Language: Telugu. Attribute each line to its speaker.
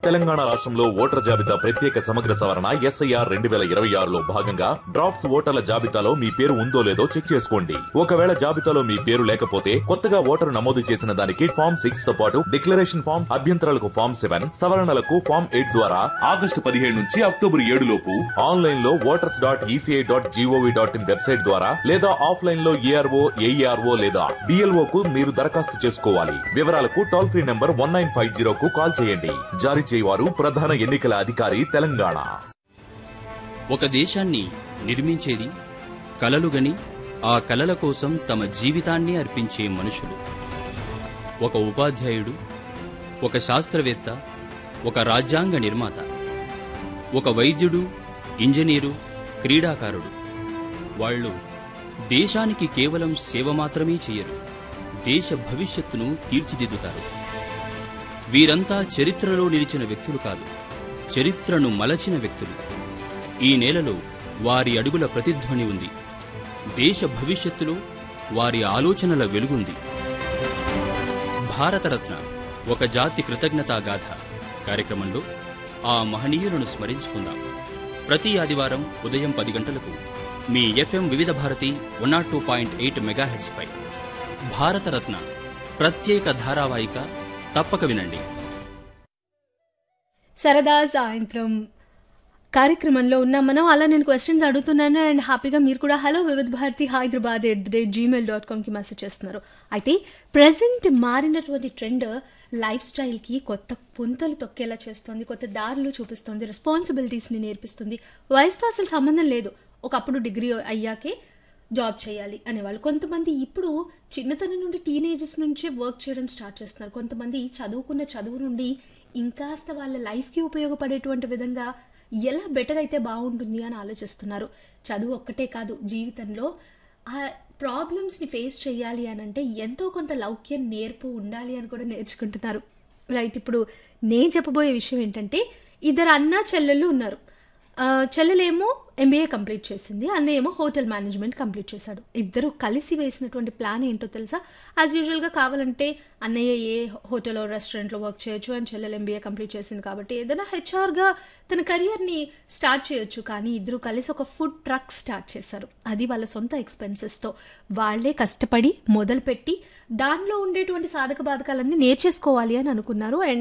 Speaker 1: తెలంగాణ రాష్ట్రంలో ఓటర్ల జాబితా ప్రత్యేక సమగ్ర సవరణ SIR 2026లో భాగంగా డ్రాఫ్ట్స్ ఓటర్ల జాబితాలో మీ పేరు ఉందో లేదో చెక్ చేసుకోండి. ఒకవేళ జాబితాలో మీ పేరు లేకపోతే కొత్తగా ఓటరు నమోదు చేసిన దానికి ఫామ్ 6 తో పాటు డిక్లరేషన్ ఫామ్, అభ్యంతరాలకు ఫామ్ 7, సవరణలకు ఫామ్ 8 ద్వారా ఆగస్టు 17 నుంచి అక్టోబర్ 7 లోపు ఆన్లైన్ లో voters.eci.gov.in వెబ్సైట్ ద్వారా లేదా ఆఫ్లైన్ లో ARO, AERO లేదా BLO కు మీరు దరఖాస్తు చేసుకోవాలి. వివరాలకు టోల్ ఫ్రీ నంబర్ 1950 కు కాల్ చేయండి. జారీ చేయవారు ప్రధాన ఎన్నికల అధికారి తెలంగాణ.
Speaker 2: ఒక దేశాన్ని నిర్మించేది కలలుగని ఆ కలల కోసం తమ జీవితాన్ని అర్పించే మనుషులు. ఒక ఉపాధ్యాయుడు, ఒక శాస్త్రవేత్త, ఒక రాజ్యాంగ నిర్మాత, ఒక వైద్యుడు, ఇంజనీరు, క్రీడాకారుడు. వాళ్ళు దేశానికి కేవలం సేవ మాత్రమే చేయరు, దేశ భవిష్యత్తును తీర్చిదిద్దుతారు. వీరంతా చరిత్రలో నిలిచిన వ్యక్తులు కాదు, చరిత్రను మలచిన వ్యక్తులు. ఈ నేలలో వారి అడుగుల ప్రతిధ్వని ఉంది, దేశ భవిష్యత్తులో వారి ఆలోచనల వెలుగుంది. భారతరత్న ఒక జాతి కృతజ్ఞతా గాథ కార్యక్రమంలో ఆ మహనీయులను స్మరించుకుందాం. ప్రతి ఆదివారం ఉదయం 10 గంటలకు మీ FM వివిధ భారతి 102.8 మెగాహెర్ట్జ్ పై భారతరత్న ప్రత్యేక ధారావాహిక తప్పక వినండి.
Speaker 3: సరదా సాయంత్రం కార్యక్రమంలో ఉన్నాం మనం. అలా నేను క్వశ్చన్స్ అడుగుతున్నాను అండ్ హ్యాపీగా మీరు కూడా హలో వివిధ భారతి హైదరాబాద్ @gmail.comకి మెసేజ్ చేస్తున్నారు. అయితే ప్రెజెంట్ మారినటువంటి ట్రెండ్ లైఫ్ స్టైల్కి కొత్త పుంతలు తొక్కేలా చేస్తుంది, కొత్త దారులు చూపిస్తుంది, రెస్పాన్సిబిలిటీస్ని నేర్పిస్తుంది. వయసుతో అసలు సంబంధం లేదు. ఒకప్పుడు డిగ్రీ అయ్యాకే జాబ్ చేయాలి అనేవాళ్ళు. కొంతమంది ఇప్పుడు చిన్నతనం నుండి టీనేజెస్ నుంచే వర్క్ చేయడం స్టార్ట్ చేస్తున్నారు. కొంతమంది చదువుకున్న చదువు నుండి ఇంకాస్త వాళ్ళ లైఫ్కి ఉపయోగపడేటువంటి విధంగా ఎలా బెటర్ అయితే బాగుంటుంది అని ఆలోచిస్తున్నారు. చదువు ఒక్కటే కాదు, జీవితంలో ఆ ప్రాబ్లమ్స్ని ఫేస్ చేయాలి అని అంటే ఎంతో కొంత లౌక్యం, నేర్పు ఉండాలి అని కూడా నేర్చుకుంటున్నారు. రైట్, ఇప్పుడు నేను చెప్పబోయే విషయం ఏంటంటే, ఇద్దరు అన్నా చెల్లెళ్ళు ఉన్నారు. చెల్లెలేమో MBA కంప్లీట్ చేసింది, అన్నయ్య ఏమో హోటల్ మేనేజ్మెంట్ కంప్లీట్ చేశాడు. ఇద్దరు కలిసి వేసినటువంటి ప్లాన్ ఏంటో తెలుసా? యాజ్ యూజువల్గా కావాలంటే అన్నయ్య ఏ హోటల్లో రెస్టారెంట్లో వర్క్ చేయొచ్చు అండ్ చెల్లెలు MBA కంప్లీట్ చేసింది కాబట్టి ఏదైనా HR గా తన కెరియర్ని స్టార్ట్ చేయొచ్చు. కానీ ఇద్దరు కలిసి ఒక ఫుడ్ ట్రక్ స్టార్ట్ చేశారు. అది వాళ్ళ సొంత ఎక్స్పెన్సెస్తో వాళ్లే కష్టపడి మొదలుపెట్టి దానిలో ఉండేటువంటి సాధక బాధకాలన్నీ నేర్చేసుకోవాలి అని అనుకున్నారు. అండ్